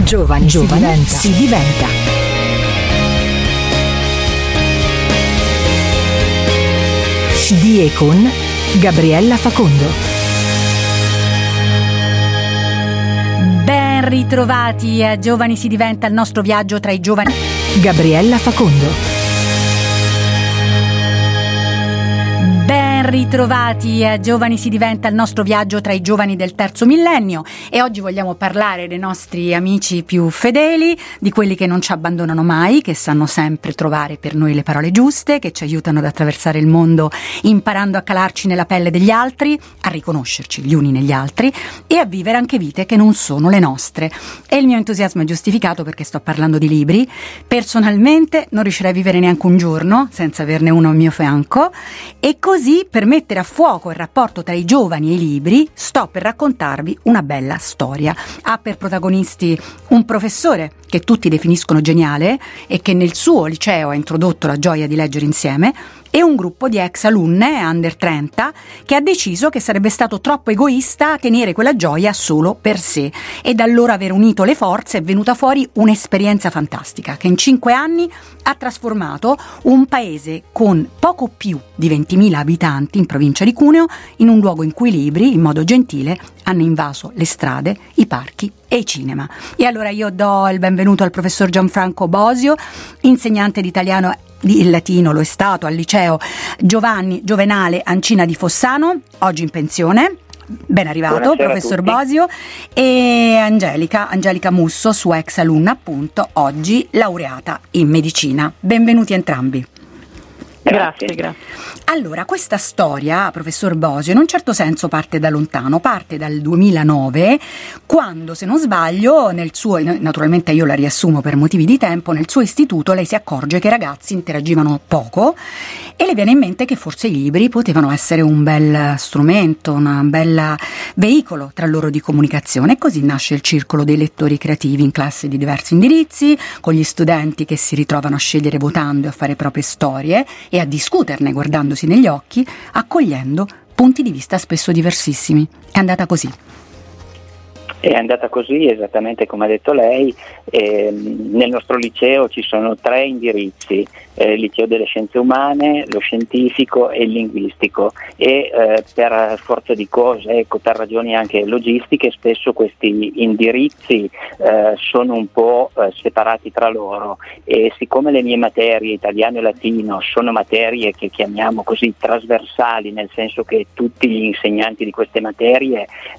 Giovani si diventa. Di e con Gabriella Facondo. Ben ritrovati a Giovani si diventa, il nostro viaggio tra i giovani. Gabriella Facondo. Ben ritrovati a Giovani si diventa, il nostro viaggio tra i giovani del terzo millennio, e oggi vogliamo parlare dei nostri amici più fedeli, di quelli che non ci abbandonano mai, che sanno sempre trovare per noi le parole giuste, che ci aiutano ad attraversare il mondo imparando a calarci nella pelle degli altri, a riconoscerci gli uni negli altri e a vivere anche vite che non sono le nostre. E il mio entusiasmo è giustificato perché sto parlando di libri. Personalmente non riuscirei a vivere neanche un giorno senza averne uno al mio fianco, e così, per mettere a fuoco il rapporto tra i giovani e i libri, sto per raccontarvi una bella storia. Ha per protagonisti un professore che tutti definiscono geniale e che nel suo liceo ha introdotto la gioia di leggere insieme, e un gruppo di ex alunne under 30 che ha deciso che sarebbe stato troppo egoista tenere quella gioia solo per sé, e da allora aver unito le forze è venuta fuori un'esperienza fantastica che in 5 anni ha trasformato un paese con poco più di 20.000 abitanti in provincia di Cuneo in un luogo in cui i libri, in modo gentile, hanno invaso le strade, i parchi e i cinema. E allora io do il benvenuto al professor Gianfranco Bosio, insegnante di italiano. Il latino lo è stato al liceo Giovanni Giovenale Ancina di Fossano, oggi in pensione. Ben arrivato. Buonasera, professor Bosio. E Angelica Musso, sua ex alunna, appunto, oggi laureata in medicina. Benvenuti entrambi. Grazie. Allora, questa storia, professor Bosio, in un certo senso parte da lontano, parte dal 2009, quando, se non sbaglio, nel suo, naturalmente io la riassumo per motivi di tempo, nel suo istituto lei si accorge che i ragazzi interagivano poco e le viene in mente che forse i libri potevano essere un bel strumento, un bel veicolo tra loro di comunicazione, e così nasce il circolo dei lettori creativi in classe di diversi indirizzi, con gli studenti che si ritrovano a scegliere votando e a fare proprie storie e a discuterne guardandosi negli occhi, accogliendo punti di vista spesso diversissimi. È andata così. È andata così, esattamente come ha detto lei. Nel nostro liceo ci sono 3 indirizzi: il liceo delle scienze umane, lo scientifico e il linguistico, e per forza di cose, per ragioni anche logistiche, spesso questi indirizzi sono un po' separati tra loro, e siccome le mie materie, italiano e latino, sono materie che chiamiamo così trasversali, nel senso che tutti gli insegnanti di queste materie